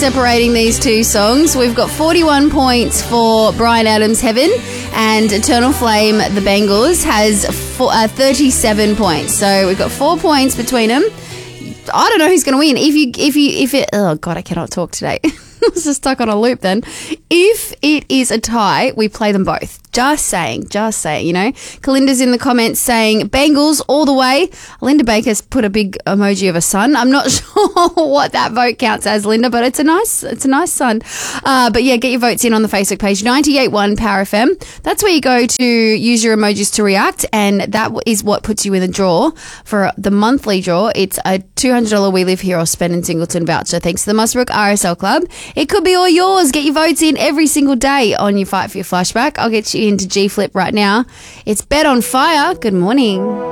separating these two songs. We've got 41 points for Bryan Adams' Heaven, and Eternal Flame, the Bengals, has 37 points. So we've got 4 points between them. I don't know who's going to win. Oh God, I cannot talk today. I was just stuck on a loop then. If it is a tie, we play them both. Just saying, you know. Kalinda's in the comments saying Bengals all the way. Linda Baker's put a big emoji of a sun. I'm not sure what that vote counts as, Linda, but it's a nice sun. But yeah, get your votes in on the Facebook page, 98.1 Power FM. That's where you go to use your emojis to react, and that is what puts you in the draw for the monthly draw. It's a $200 We Live Here or Spend in Singleton voucher thanks to the Muswellbrook RSL Club. It could be all yours. Get your votes in every single day on your Fight for Your Flashback. I'll get you into G Flip right now. It's Bet on Fire. Good morning.